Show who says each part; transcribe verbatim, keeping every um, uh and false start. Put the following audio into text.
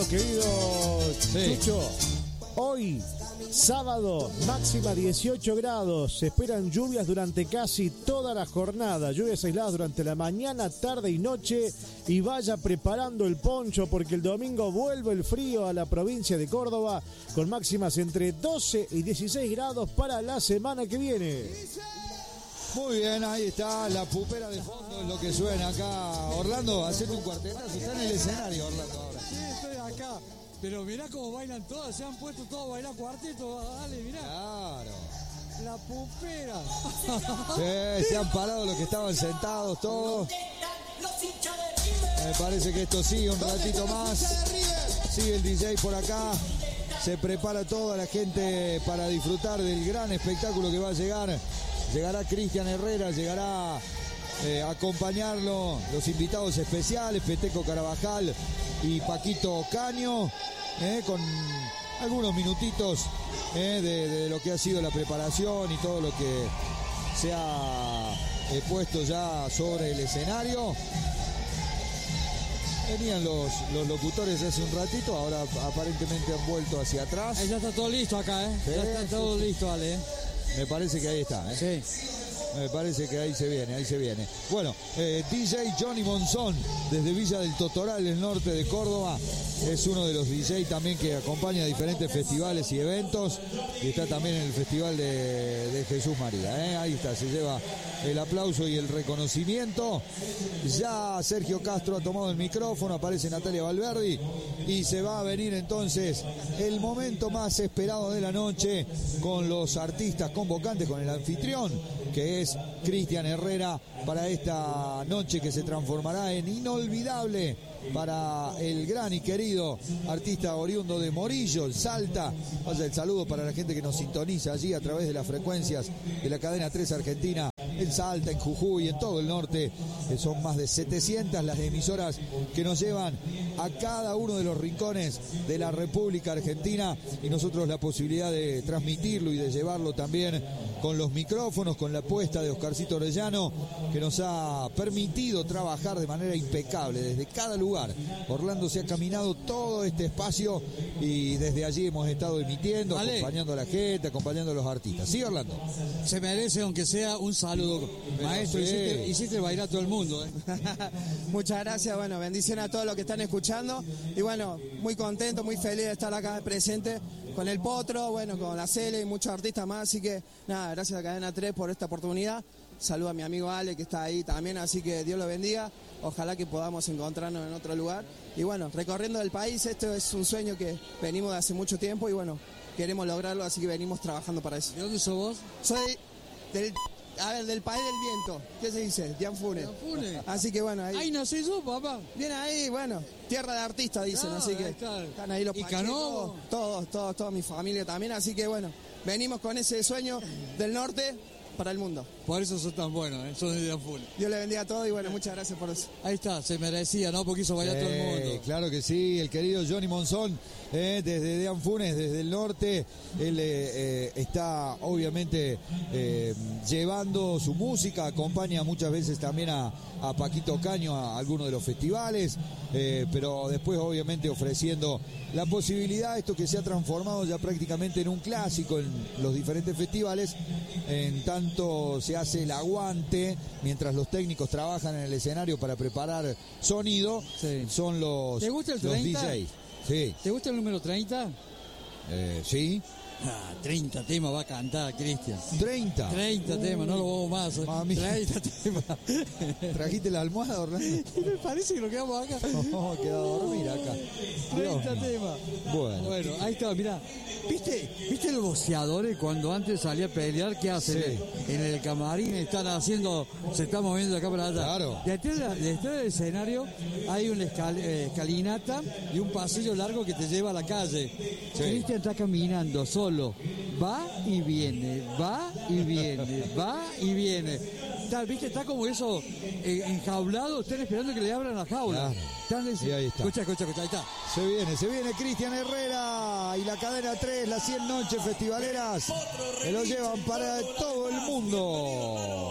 Speaker 1: querido
Speaker 2: Sí.
Speaker 1: Chucho. Hoy, sábado, máxima dieciocho grados. Se esperan lluvias durante casi toda la jornada. Lluvias aisladas durante la mañana, tarde y noche. Y vaya preparando el poncho porque el domingo vuelve el frío a la provincia de Córdoba con máximas entre doce y dieciséis grados para la semana que viene.
Speaker 2: Muy bien, ahí está la pupera de fondo, es lo que suena acá. Orlando, haciendo un cuartetazo, está en el escenario, Orlando, ahora.
Speaker 3: Sí, estoy acá. Pero mirá cómo bailan todas, se han puesto todos a bailar cuarteto, dale, mirá.
Speaker 2: Claro.
Speaker 3: La pupera.
Speaker 2: Sí, se han parado los que estaban sentados todos. Me parece que esto sigue un ratito más. Sigue el D J por acá. Se prepara toda la gente para disfrutar del gran espectáculo que va a llegar. Llegará Cristian Herrera, llegará eh, a acompañarlo los invitados especiales, Peteco Carabajal y Paquito Caño, eh, con algunos minutitos eh, de, de lo que ha sido la preparación y todo lo que se ha eh, puesto ya sobre el escenario. Venían los, los locutores hace un ratito, ahora aparentemente han vuelto hacia atrás.
Speaker 3: Ya está todo listo acá, ¿eh?
Speaker 2: Sí,
Speaker 3: ya está
Speaker 2: sí,
Speaker 3: todo
Speaker 2: sí.
Speaker 3: listo, Ale. ¿eh?
Speaker 2: Me parece que ahí está, ¿eh?
Speaker 3: Sí.
Speaker 2: Me parece que ahí se viene, ahí se viene. Bueno, eh, D J Johnny Monzón, desde Villa del Totoral, el norte de Córdoba, es uno de los D J también que acompaña a diferentes festivales y eventos, y está también en el Festival de, de Jesús María, ¿eh? Ahí está, se lleva el aplauso y el reconocimiento. Ya Sergio Castro ha tomado el micrófono, aparece Natalia Valverdi, y se va a venir entonces el momento más esperado de la noche con los artistas convocantes, con el anfitrión, que es Cristian Herrera, para esta noche que se transformará en inolvidable para el gran y querido artista oriundo de Morillo, el Salta. Vaya el saludo para la gente que nos sintoniza allí a través de las frecuencias de la cadena tres Argentina, en Salta, en Jujuy, en todo el norte. Son más de setecientas las emisoras que nos llevan a cada uno de los rincones de la República Argentina, y nosotros la posibilidad de transmitirlo y de llevarlo también con los micrófonos, con la apuesta de Oscarcito Orellano, que nos ha permitido trabajar de manera impecable desde cada lugar. Orlando se ha caminado todo este espacio y desde allí hemos estado emitiendo,
Speaker 3: Ale.
Speaker 2: acompañando a la gente, acompañando a los artistas. ¿Sí, Orlando?
Speaker 3: Se merece, aunque sea un saludo.
Speaker 2: Pero
Speaker 3: Maestro,
Speaker 2: sí.
Speaker 3: hiciste, hiciste bailar a todo el mundo, ¿eh?
Speaker 4: Muchas gracias, bueno, bendiciones a todos los que están escuchando y bueno, muy contento, muy feliz de estar acá presente con el Potro, bueno, con la Cele y muchos artistas más, así que nada, gracias a Cadena tres por esta oportunidad. Saludo a mi amigo Ale que está ahí también, así que Dios lo bendiga, ojalá que podamos encontrarnos en otro lugar y bueno, recorriendo el país, esto es un sueño que venimos de hace mucho tiempo y bueno, queremos lograrlo, así que venimos trabajando para eso.
Speaker 3: ¿De dónde sos vos?
Speaker 4: Soy del, a ver, del país del viento, ¿qué se dice? Dianfune.
Speaker 3: Dianfune.
Speaker 4: Así que bueno, ahí.
Speaker 3: Ahí nací yo, papá.
Speaker 4: Bien ahí, bueno, tierra de artistas dicen,
Speaker 3: Ah,
Speaker 4: así que
Speaker 3: ahí está.
Speaker 4: están ahí los
Speaker 3: ¿Y
Speaker 4: Pacheco,
Speaker 3: Canovo?
Speaker 4: todos, todos, toda mi familia también, así que bueno, venimos con ese sueño del norte para el mundo.
Speaker 3: Por eso sos tan bueno, ¿eh? Sos de Dianfune.
Speaker 4: Dios le bendiga a todos y bueno, muchas gracias por eso.
Speaker 3: Ahí está, se merecía, ¿no? Porque hizo bailar a todo el
Speaker 2: Eh,
Speaker 3: mundo.
Speaker 2: claro que sí, el querido Johnny Monzón, eh, desde Dianfunes, desde el norte. Él eh, eh, está obviamente eh, llevando su música, acompaña muchas veces también a, a Paquito Caño a algunos de los festivales, eh, pero después obviamente ofreciendo la posibilidad, esto que se ha transformado ya prácticamente en un clásico en los diferentes festivales, en tanto se hace el aguante mientras los técnicos trabajan en el escenario para preparar sonido.
Speaker 3: Sí.
Speaker 2: Son los,
Speaker 3: ¿Te gusta el
Speaker 2: los
Speaker 3: treinta?
Speaker 2: D Js. Sí,
Speaker 3: ¿Te gusta el número treinta?
Speaker 2: eh, sí.
Speaker 3: Ah, treinta temas va a cantar, Cristian.
Speaker 2: treinta.
Speaker 3: treinta temas, no lo vamos más.
Speaker 2: Mami.
Speaker 3: treinta temas.
Speaker 2: ¿Trajiste la almohada, Orlando?
Speaker 3: Me parece que lo quedamos acá.
Speaker 2: No, queda a dormir acá.
Speaker 3: treinta
Speaker 2: Dios.
Speaker 3: temas.
Speaker 2: Bueno.
Speaker 3: Bueno, ahí está, mirá. ¿Viste, ¿Viste los boxeadores cuando antes salía a pelear? ¿Qué hacen?
Speaker 2: Sí.
Speaker 3: En el camarín están haciendo, se están moviendo de acá para allá.
Speaker 2: Claro.
Speaker 3: Detrás, de- detrás del escenario hay una escal- eh, escalinata y un pasillo largo que te lleva a la calle. Cristian está caminando solo. Va y viene, va y viene, va y viene. Tal, ¿viste? Está como eso eh, enjaulado, están esperando que le abran la jaula.
Speaker 2: Claro.
Speaker 3: Están de-
Speaker 2: Y ahí está.
Speaker 3: Escucha, escucha, escucha, ahí está.
Speaker 2: Se viene, se viene Cristian Herrera y la cadena tres, las cien noches festivaleras, que lo llevan para todo el mundo.